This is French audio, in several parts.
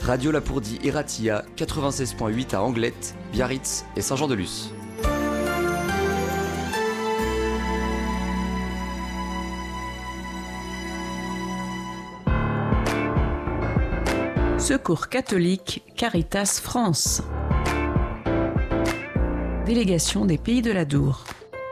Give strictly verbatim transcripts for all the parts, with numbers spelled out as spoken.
Radio Lapourdie et Ratia, quatre-vingt-seize virgule huit à Anglette, Biarritz et Saint-Jean-de-Luz. Secours catholique, Caritas France. Délégation des Pays de l'Adour.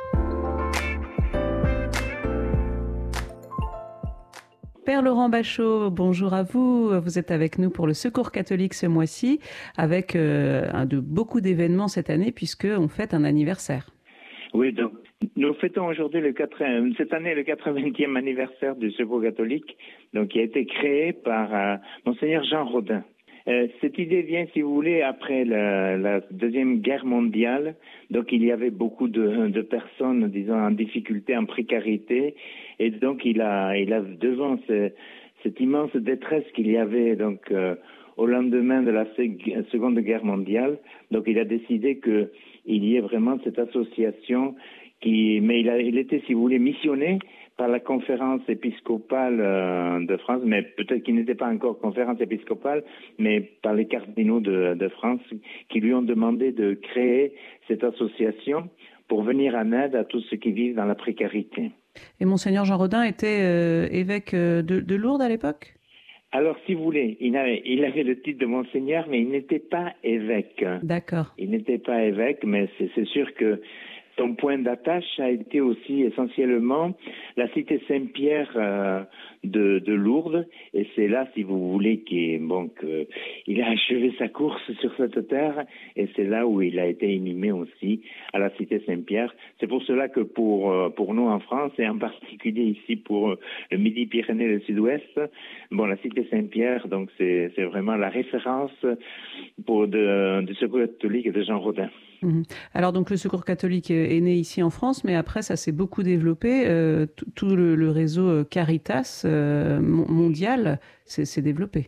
Père Laurent Bachot, bonjour à vous. Vous êtes avec nous pour le Secours catholique ce mois-ci, avec euh, un de beaucoup d'événements cette année, puisqu'on fête un anniversaire. Oui, donc nous fêtons aujourd'hui le quatre, cette année le quatre-vingtième anniversaire du Secours catholique, donc qui a été créé par euh, Monseigneur Jean Rodin. Euh, cette idée vient, si vous voulez, après la, la deuxième guerre mondiale. Donc il y avait beaucoup de, de personnes, disons, en difficulté, en précarité, et donc il a, il a devant ce, cette immense détresse qu'il y avait donc euh, au lendemain de la Seconde Guerre mondiale. Donc il a décidé que il y ait vraiment cette association qui, mais il a, il était, si vous voulez, missionné par la conférence épiscopale euh, de France, mais peut-être qu'il n'était pas encore conférence épiscopale, mais par les cardinaux de, de France, qui lui ont demandé de créer cette association pour venir en aide à tous ceux qui vivent dans la précarité. Et Monseigneur Jean Rodin était euh, évêque de, de Lourdes à l'époque ? Alors, si vous voulez, il avait, il avait le titre de Monseigneur, mais il n'était pas évêque. D'accord. Il n'était pas évêque, mais c'est, c'est sûr que son point d'attache a été aussi essentiellement la cité Saint-Pierre euh, de, de Lourdes, et c'est là, si vous voulez, qu'il bon, il a achevé sa course sur cette terre, et c'est là où il a été inhumé aussi, à la cité Saint-Pierre. C'est pour cela que pour pour nous en France, et en particulier ici pour le Midi-Pyrénées et le Sud-Ouest, bon, la cité Saint-Pierre, donc c'est c'est vraiment la référence pour de, de Secours catholique de Jean Rodin. Mmh. Alors donc le Secours catholique est né ici en France, mais après ça s'est beaucoup développé. Euh, tout le, le réseau Caritas euh, mondial s'est, s'est développé.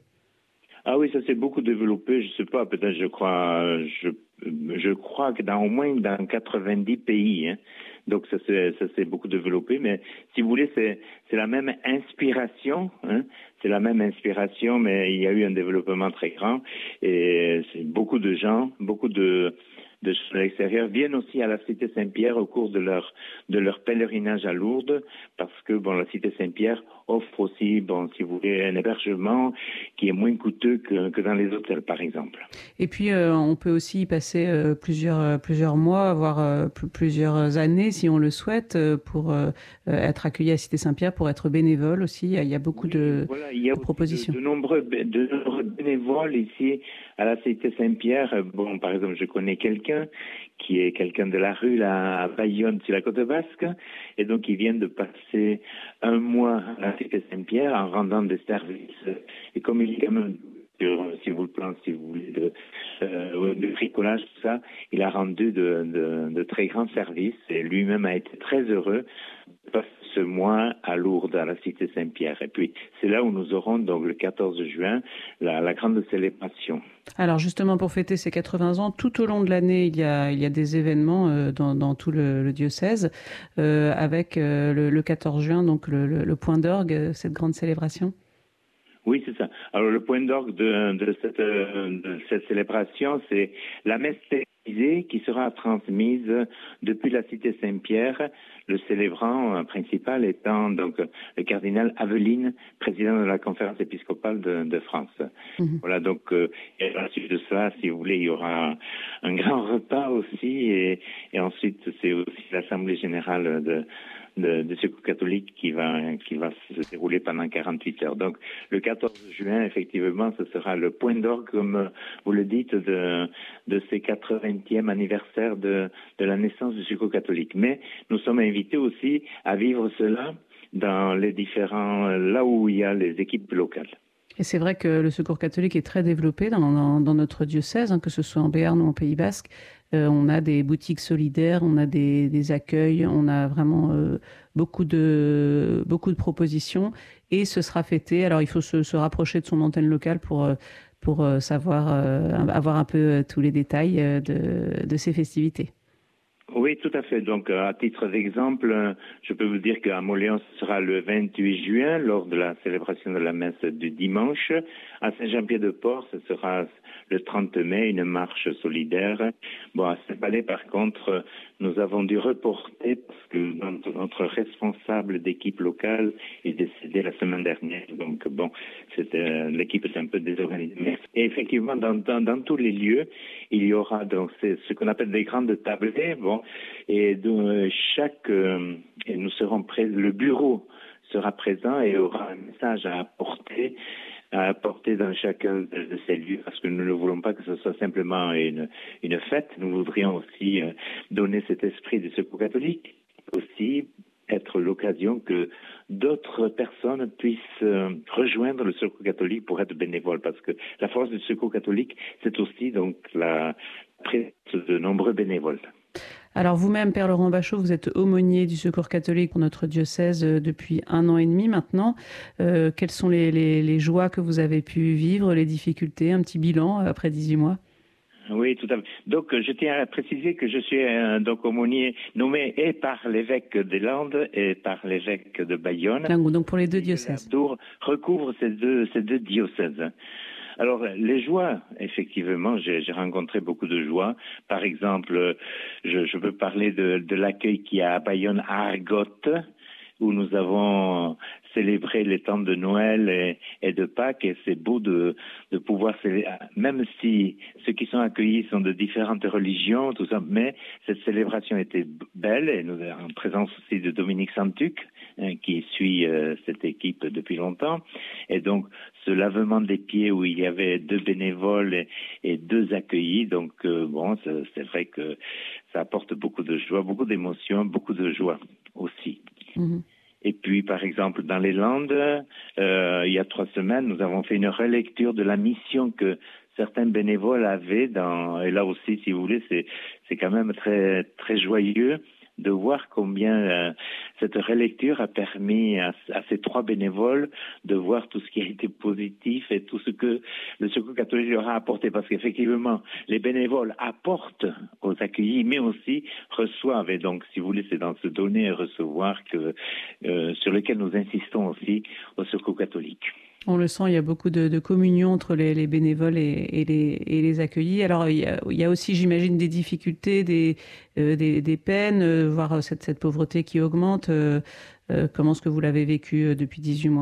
Ah oui, ça s'est beaucoup développé. Je sais pas, peut-être, je crois, je, je crois que dans au moins dans quatre-vingt-dix pays. Hein. Donc ça s'est, ça s'est beaucoup développé. Mais si vous voulez, c'est, c'est la même inspiration. Hein. C'est la même inspiration, mais il y a eu un développement très grand. Et c'est beaucoup de gens, beaucoup de de l'extérieur viennent aussi à la cité Saint-Pierre au cours de leur de leur pèlerinage à Lourdes, parce que bon, la cité Saint-Pierre offre aussi, bon, si vous voulez, un hébergement qui est moins coûteux que, que dans les hôtels, par exemple. Et puis euh, on peut aussi y passer euh, plusieurs euh, plusieurs mois, voire euh, p- plusieurs années, si on le souhaite, euh, pour euh, être accueilli à la cité Saint-Pierre, pour être bénévole aussi. Il y a beaucoup oui, de, voilà, il y a de propositions. De, de nombreux de nombreux bénévoles ici à la cité Saint-Pierre. Bon, par exemple, je connais quelqu'un qui est quelqu'un de la rue là, à Bayonne, sur la côte basque, et donc ils viennent de passer un mois à la cité Saint-Pierre en rendant des services. Et comme il est quand même, si vous le plan, si vous voulez, de, euh, de bricolage, tout ça, il a rendu de, de, de très grands services, et lui-même a été très heureux de passer ce mois à Lourdes, à la cité Saint-Pierre. Et puis, c'est là où nous aurons, donc, le quatorze juin, la, la grande célébration. Alors, justement, pour fêter ces quatre-vingts ans, tout au long de l'année, il y a, il y a des événements euh, dans, dans tout le, le diocèse, euh, avec euh, le, le quatorze juin, donc le, le, le point d'orgue, cette grande célébration. Oui, c'est ça. Alors, le point d'orgue de, de, cette, de cette célébration, c'est la messe télévisée qui sera transmise depuis la cité Saint-Pierre, le célébrant principal étant donc le cardinal Aveline, président de la conférence épiscopale de, de France. Mm-hmm. Voilà, donc, euh, et à la suite de cela, si vous voulez, il y aura un grand repas aussi, et, et ensuite, c'est aussi l'Assemblée générale de de, de Secours catholique qui va qui va se dérouler pendant quarante-huit heures. Donc le quatorze juin, effectivement, ce sera le point d'orgue, comme vous le dites, de de ces quatre-vingtième anniversaire de de la naissance du Secours catholique. Mais nous sommes invités aussi à vivre cela dans les différents là où il y a les équipes locales. Et c'est vrai que le Secours catholique est très développé dans, dans, dans notre diocèse, hein, que ce soit en Béarn ou en Pays basque. Euh, on a des boutiques solidaires, on a des, des accueils, on a vraiment euh, beaucoup de beaucoup de propositions, et ce sera fêté. Alors il faut se, se rapprocher de son antenne locale pour pour savoir euh, avoir un peu tous les détails de, de ces festivités. Oui, tout à fait. Donc, à titre d'exemple, je peux vous dire qu'à Moléon, ce sera le vingt-huit juin, lors de la célébration de la messe du dimanche. À Saint-Jean-Pied-de-Port, ce sera le trente mai, une marche solidaire. Bon, à Saint-Palais, par contre, nous avons dû reporter parce que notre, notre responsable d'équipe locale est décédé la semaine dernière. Donc, bon, c'était, l'équipe est un peu désorganisée. Et effectivement, dans, dans, dans tous les lieux, il y aura donc c'est ce qu'on appelle des grandes tablées. Bon, et de chaque, euh, et nous serons prêts. Le bureau sera présent et aura un message à apporter. à apporter dans chacun de ces lieux, parce que nous ne voulons pas que ce soit simplement une, une fête. Nous voudrions aussi euh, donner cet esprit du secours catholique, aussi être l'occasion que d'autres personnes puissent euh, rejoindre le secours catholique pour être bénévoles, parce que la force du secours catholique, c'est aussi donc la présence de nombreux bénévoles. Alors vous-même, Père Laurent Bachot, vous êtes aumônier du Secours catholique pour notre diocèse depuis un an et demi maintenant. Euh, quelles sont les, les, les joies que vous avez pu vivre, les difficultés, un petit bilan après dix-huit mois? Oui, tout à fait. Donc, je tiens à préciser que je suis un donc aumônier nommé et par l'évêque des Landes et par l'évêque de Bayonne. Donc pour les deux diocèses. Tour recouvre ces deux, ces deux diocèses. Alors, les joies, effectivement, j'ai, j'ai rencontré beaucoup de joies. Par exemple, je, je peux parler de, de l'accueil qu'il y a à Bayonne, à Argote, où nous avons célébré les temps de Noël et, et de Pâques, et c'est beau de, de pouvoir célébrer, même si ceux qui sont accueillis sont de différentes religions, tout ça, mais cette célébration était belle, et nous avons en présence aussi de Dominique Santuc, hein, qui suit euh, cette équipe depuis longtemps, et donc ce lavement des pieds où il y avait deux bénévoles et, et deux accueillis, donc euh, bon, c'est, c'est vrai que ça apporte beaucoup de joie, beaucoup d'émotions, beaucoup de joie aussi. Mmh. Et puis, par exemple, dans les Landes, euh, il y a trois semaines, nous avons fait une relecture de la mission que certains bénévoles avaient dans, et là aussi, si vous voulez, c'est, c'est quand même très, très joyeux de voir combien euh, cette relecture a permis à, à ces trois bénévoles de voir tout ce qui a été positif et tout ce que le Secours catholique leur a apporté. Parce qu'effectivement, les bénévoles apportent aux accueillis, mais aussi reçoivent. Et donc, si vous voulez, c'est dans ce donner et recevoir que, euh, sur lequel nous insistons aussi au Secours catholique. On le sent, il y a beaucoup de, de communion entre les, les bénévoles et, et, les, et les accueillis. Alors, il y a, il y a aussi, j'imagine, des difficultés, des, euh, des, des peines, euh, voire cette, cette pauvreté qui augmente. Euh, euh, comment est-ce que vous l'avez vécu euh, depuis dix-huit mois ?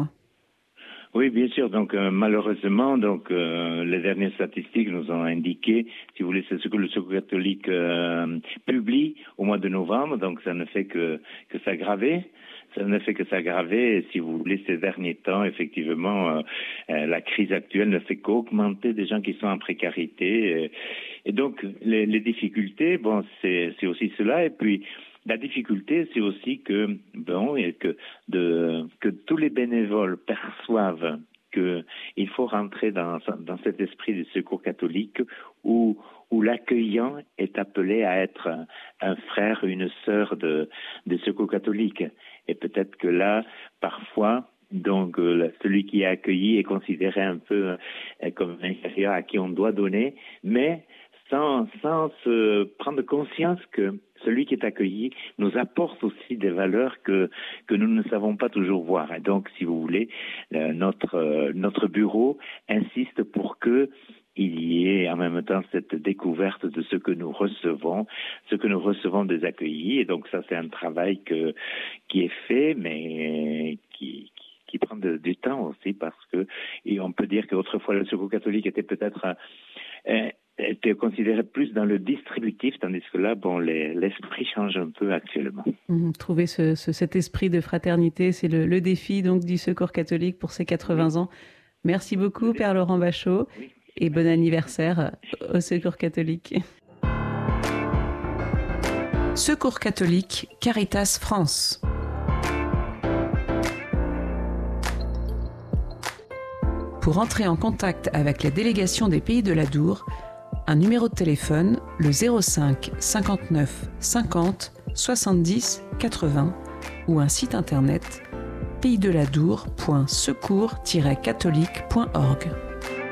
Oui, bien sûr. Donc, euh, malheureusement, donc euh, les dernières statistiques nous ont indiqué, si vous voulez, c'est ce que le Secours catholique euh, publie au mois de novembre. Donc, ça ne fait que, que s'aggraver. Ça ne fait que s'aggraver. Et si vous voulez, ces derniers temps, effectivement, euh, euh, la crise actuelle ne fait qu'augmenter des gens qui sont en précarité. Et, et donc, les, les difficultés, bon, c'est, c'est aussi cela. Et puis, la difficulté, c'est aussi que, bon, et que, de, que tous les bénévoles perçoivent qu'il faut rentrer dans, dans cet esprit du secours catholique où, où l'accueillant est appelé à être un, un frère, une sœur de, de secours catholique. Et peut-être que là, parfois, donc euh, celui qui est accueilli est considéré un peu euh, comme un inférieur à qui on doit donner, mais sans, sans se prendre conscience que celui qui est accueilli nous apporte aussi des valeurs que, que nous ne savons pas toujours voir. Et donc, si vous voulez, euh, notre, euh, notre bureau insiste pour que il y ait en même temps cette découverte de ce que nous recevons, ce que nous recevons des accueillis. Et donc ça, c'est un travail que, qui est fait, mais qui, qui, qui prend de, du temps aussi, parce que, et on peut dire qu'autrefois le Secours catholique était peut-être euh, était considéré plus dans le distributif, tandis que là, bon, les, l'esprit change un peu actuellement. Mmh, trouver ce, ce, cet esprit de fraternité, c'est le, le défi donc du Secours catholique pour ses quatre-vingts oui. ans. Merci beaucoup, Père Laurent Bachot. Oui. Et bon anniversaire au Secours catholique. Secours catholique, Caritas France. Pour entrer en contact avec la délégation des Pays de l'Adour, un numéro de téléphone, le zéro cinq cinquante-neuf cinquante soixante-dix quatre-vingts ou un site internet pays de l'adour point secours tiret catholique point org.